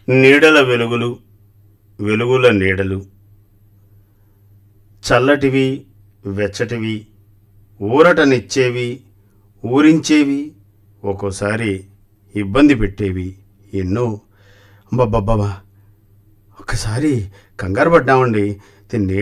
నీడల వెలుగులు, వెలుగుల నీడలు, చల్లటివి, వెచ్చటివి, ఊరటనిచ్చేవి, ఊరించేవి, ఒక్కోసారి ఇబ్బంది పెట్టేవి ఎన్నో. అబ్బబ్బబ్బా! ఒక్కసారి కంగారు పడ్డామండి.